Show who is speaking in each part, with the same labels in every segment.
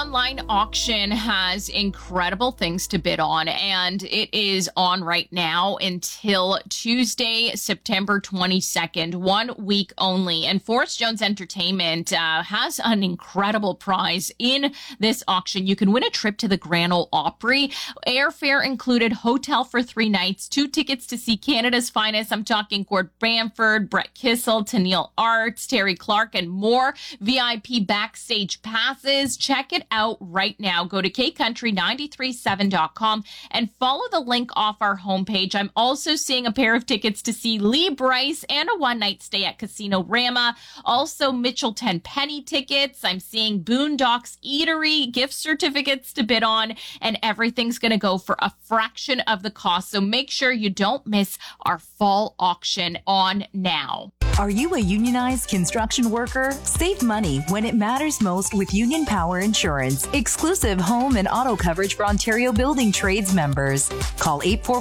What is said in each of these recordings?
Speaker 1: online auction has incredible things to bid on, and it is on right now until Tuesday, September 22nd, 1 week only. And Forrest Jones Entertainment has an incredible prize in this auction. You can win a trip to the Grand Ole Opry, airfare included, hotel for 3 nights, 2 tickets to see Canada's finest. I'm talking Gord Bamford, Brett Kissel, Tennille Arts, Terry Clark, and more. VIP backstage passes. Check it out right now. Go to kcountry937.com and follow the link off our homepage. I'm also seeing a pair of tickets to see Lee Bryce and a one-night stay at Casino Rama. Also, Mitchell Tenpenny tickets. I'm seeing Boondocks Eatery gift certificates to bid on, and everything's going to go for a fraction of the cost. So make sure you don't miss our fall auction on now.
Speaker 2: Are you a unionized construction worker? Save money when it matters most with Union Power Insurance. Exclusive home and auto coverage for Ontario Building Trades members. Call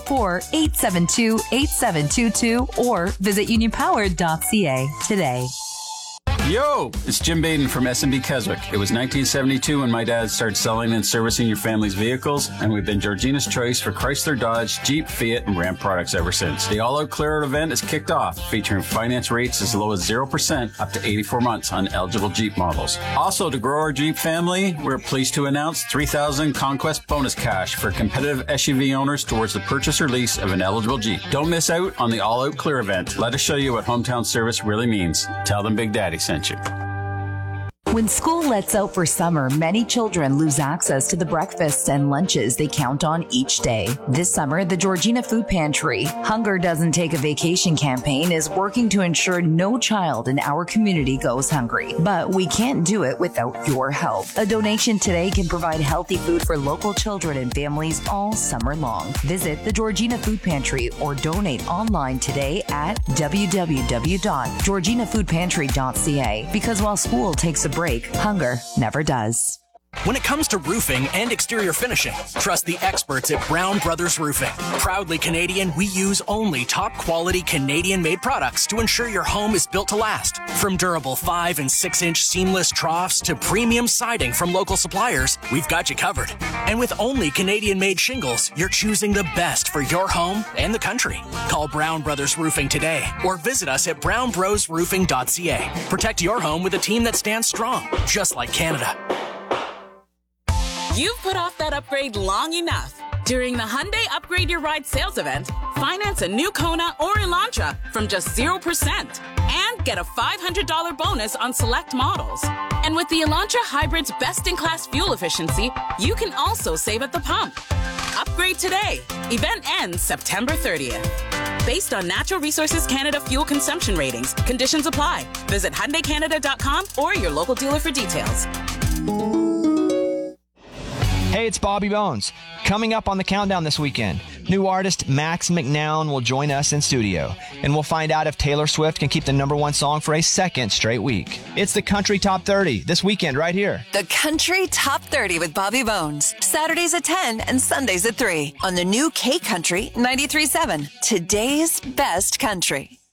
Speaker 2: 844-872-8722 or visit unionpower.ca today.
Speaker 3: Yo, it's Jim Baden from S&B Keswick. It was 1972 when my dad started selling and servicing your family's vehicles, and we've been Georgina's choice for Chrysler, Dodge, Jeep, Fiat, and Ram products ever since. The all-out clear-out event is kicked off, featuring finance rates as low as 0% up to 84 months on eligible Jeep models. Also, to grow our Jeep family, we're pleased to announce $3,000 Conquest bonus cash for competitive SUV owners towards the purchase or lease of an eligible Jeep. Don't miss out on the all-out clear event. Let us show you what hometown service really means. Tell them Big Daddy sent you.
Speaker 2: When school lets out for summer, many children lose access to the breakfasts and lunches they count on each day. This summer, the Georgina Food Pantry, Hunger Doesn't Take a Vacation campaign is working to ensure no child in our community goes hungry. But we can't do it without your help. A donation today can provide healthy food for local children and families all summer long. Visit the Georgina Food Pantry or donate online today at www.georginafoodpantry.ca. Because while school takes a break, hunger never does.
Speaker 4: When it comes to roofing and exterior finishing, trust the experts at Brown Brothers Roofing. Proudly Canadian, we use only top-quality Canadian-made products to ensure your home is built to last. From durable 5- and 6-inch seamless troughs to premium siding from local suppliers, we've got you covered. And with only Canadian-made shingles, you're choosing the best for your home and the country. Call Brown Brothers Roofing today or visit us at brownbrosroofing.ca. Protect your home with a team that stands strong, just like Canada.
Speaker 5: You've put off that upgrade long enough. During the Hyundai Upgrade Your Ride sales event, finance a new Kona or Elantra from just 0% and get a $500 bonus on select models. And with the Elantra Hybrid's best-in-class fuel efficiency, you can also save at the pump. Upgrade today. Event ends September 30th. Based on Natural Resources Canada fuel consumption ratings, conditions apply. Visit HyundaiCanada.com or your local dealer for details.
Speaker 6: Hey, it's Bobby Bones. Coming up on the countdown this weekend, new artist Max McNown will join us in studio, and we'll find out if Taylor Swift can keep the #1 song for a second straight week. It's the Country Top 30 this weekend right here.
Speaker 7: The Country Top 30 with Bobby Bones. Saturdays at 10 and Sundays at 3 on the new K Country 93.7. Today's best country.